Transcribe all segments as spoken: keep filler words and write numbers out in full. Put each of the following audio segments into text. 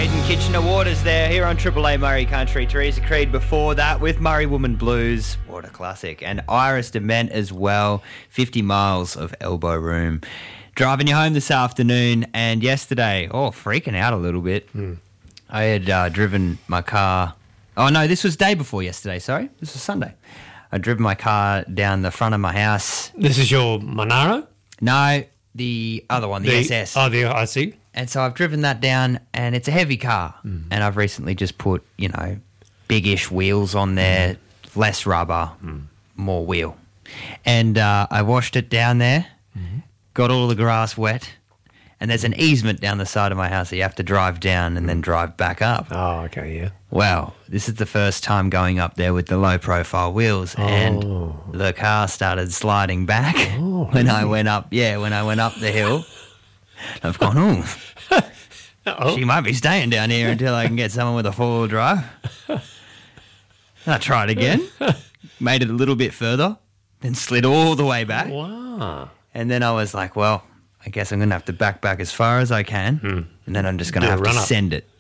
Hayden Kitchener Waters there here on Triple A Murray Country. Teresa Creed before that with Murray Woman Blues. What a classic. And Iris DeMent as well. fifty miles of elbow room. Driving you home this afternoon and yesterday, oh, freaking out a little bit. Mm. I had uh, driven my car. Oh, no, this was day before yesterday, sorry. This was Sunday. I'd driven my car down the front of my house. This is your Monaro? No, the other one, the, the S S. Oh, the I see. And so I've driven that down, and it's a heavy car. Mm. And I've recently just put, you know, big-ish wheels on there, mm. less rubber, mm. more wheel. And uh, I washed it down there, mm-hmm. got all the grass wet, and there's an easement down the side of my house that you have to drive down and mm. then drive back up. Oh, okay, yeah. Well, this is the first time going up there with the low-profile wheels, oh. and the car started sliding back oh, when really? I went up. Yeah, when I went up the hill. I've gone, oh, Uh-oh. She might be staying down here until I can get someone with a four-wheel drive. I tried again, made it a little bit further, then slid all the way back. Wow. And then I was like, well, I guess I'm going to have to back back as far as I can, hmm. and then I'm just going to have to up. send it.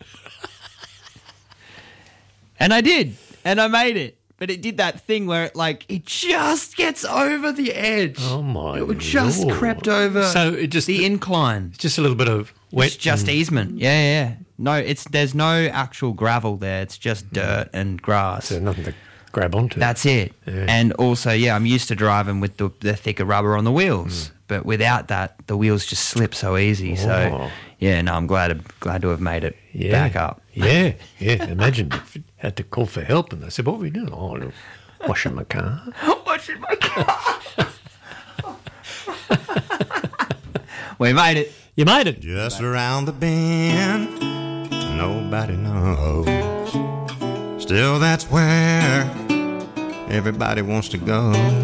And I did, and I made it. But it did that thing where it, like, it just gets over the edge. Oh, my It just Lord. crept over so it just, the incline. Just a little bit of wet. It's just and... easement. Yeah, yeah, yeah. No, it's there's no actual gravel there. It's just dirt and grass. So nothing to grab onto. That's it. Yeah. And also, yeah, I'm used to driving with the, the thicker rubber on the wheels. Mm. But without that, the wheels just slip so easy. Oh. So, yeah, no, I'm glad glad to have made it yeah. back up. Yeah, yeah. Imagine if you had to call for help and they said, what are we doing? Oh, look, washing my car. Washing my car. We made it. You made it. Just around the bend, nobody knows. Still, that's where everybody wants to go.